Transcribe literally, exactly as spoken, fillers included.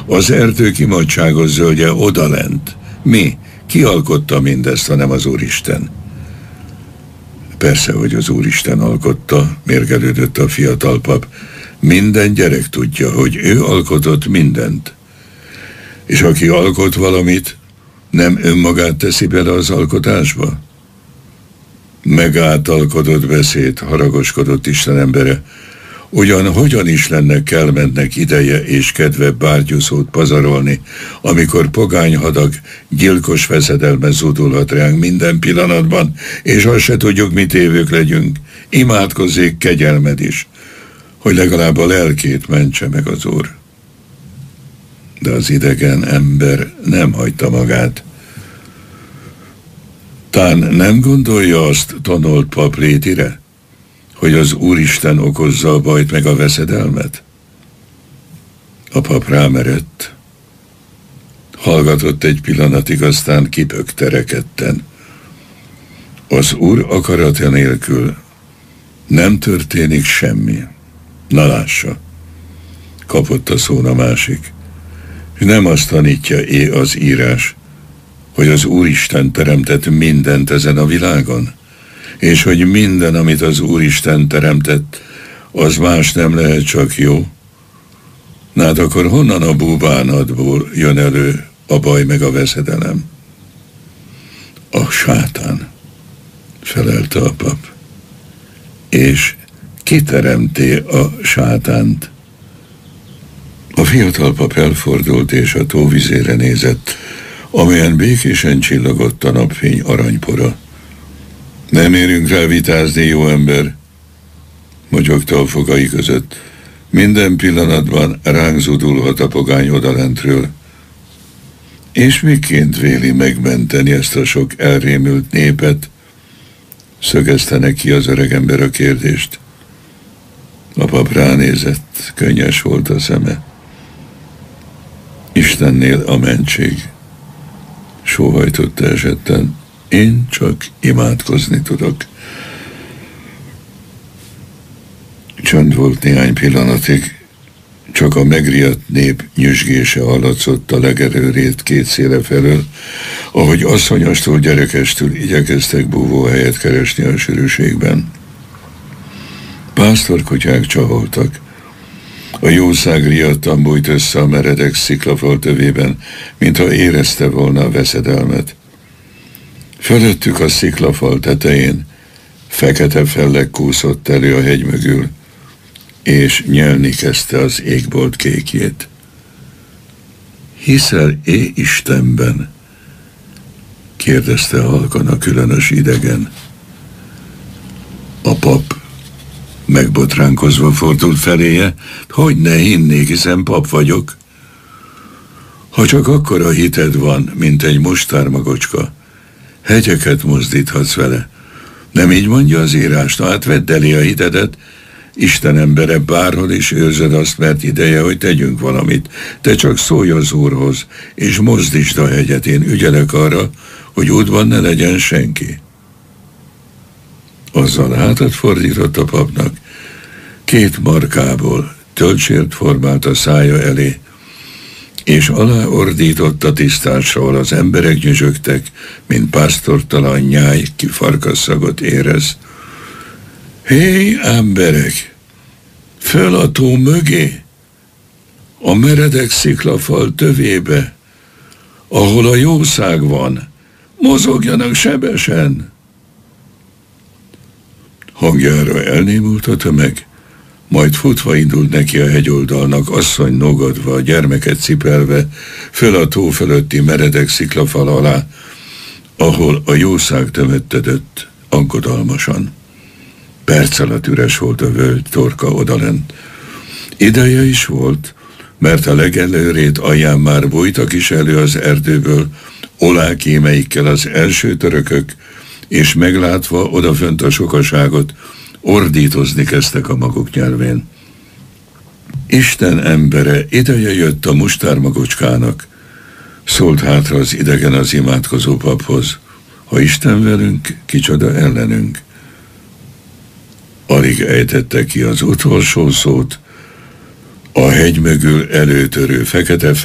Az erdő kimadságos zöldje odalent. Mi? Ki alkotta mindezt, hanem az Úristen? Persze, hogy az Úristen alkotta, mérgelődött a fiatal pap. Minden gyerek tudja, hogy ő alkotott mindent. És aki alkot valamit, nem önmagát teszi bele az alkotásba? Megáltalkodott beszéd, haragoskodott Isten embere. Ugyan hogyan is lenne Kelmentnek ideje és kedve bárgyúszót pazarolni, amikor pogány hadak gyilkos veszedelme zúdulhat ránk minden pillanatban, és azt se tudjuk, mit évők legyünk. Imádkozzék kegyelmed is, hogy legalább a lelkét mentse meg az Úr. De az idegen ember nem hagyta magát. Tán nem gondolja azt, tanolt pap Rétire, hogy az Úristen okozza a bajt meg a veszedelmet? A pap rámerett, hallgatott egy pillanatig, aztán kipökte rekedten. Az Úr akarata nélkül nem történik semmi. Na lássa, kapott a szón a másik. Nem azt tanítja é az írás, hogy az Úristen teremtett mindent ezen a világon, és hogy minden, amit az Úristen teremtett, az más nem lehet csak jó. Hát akkor honnan a búbánatból jön elő a baj meg a veszedelem? A sátán, felelte a pap. És ki teremté a sátánt? A fiatal pap elfordult és a tóvizére nézett, amelyen békésen csillogott a napfény aranypora. Nem érünk rá vitázni, jó ember, motyogta a fogai között. Minden pillanatban ránk zúdulhat a pogány odalentről. És miként véli megmenteni ezt a sok elrémült népet? Szögezte neki az öregember a kérdést. A pap ránézett, könnyes volt a szeme. Istennél a mentség, sóhajtotta esetten. Én csak imádkozni tudok. Csönd volt néhány pillanatig, csak a megriadt nép nyüzsgése hallatszott a legelőrét két széle felől, ahogy asszonyostól gyerekestől igyekeztek búvóhelyet keresni a sűrűségben. Pásztorkutyák csaholtak. A jószág riadtan bújt össze a meredek sziklafal tövében, mintha érezte volna a veszedelmet. Fölöttük a sziklafal tetején fekete fellek kúszott elő a hegy mögül, és nyelni kezdte az égbolt kékjét. Hiszel é Istenben? Kérdezte halkan a különös idegen. A pap megbotránkozva fordult feléje, hogy ne hinnék, hiszen pap vagyok. Ha csak akkora hited van, mint egy mustármagocska, hegyeket mozdíthatsz vele. Nem így mondja az írás? Na hát vedd elé a hitedet. Isten embere, bárhol is őrzed azt, mert ideje, hogy tegyünk valamit. Te csak szólj az Úrhoz, és mozdítsd a hegyet. Én ügyelek arra, hogy útban ne legyen senki. Azzal hátat fordított a papnak. Két markából töltsért formált a szája elé, és aláordított a tisztásra, ahol az emberek nyüzsögtek, mint pásztortalan nyáj, ki farkasszagot érez. Hé, emberek! Föl a tó mögé, a meredek sziklafal tövébe, ahol a jószág van, mozogjanak sebesen! Hangjára elnémult a tömeg, majd futva indult neki a hegyoldalnak, asszony nogadva, a gyermeket cipelve, föl a tó fölötti meredek sziklafal alá, ahol a jószág tömöttedött, aggodalmasan. Perc alatt üres volt a völgy torka odalent. Ideje is volt, mert a legelőrét alján már bújtak is elő az erdőből, olákémeikkel az első törökök, és meglátva odafönt a sokaságot, ordítozni kezdtek a maguk nyelvén. Isten embere, ideje jött a mustármagocskának, szólt hátra az idegen az imádkozó paphoz. Ha Isten velünk, kicsoda ellenünk? Alig ejtette ki az utolsó szót, a hegy mögül előtörő fekete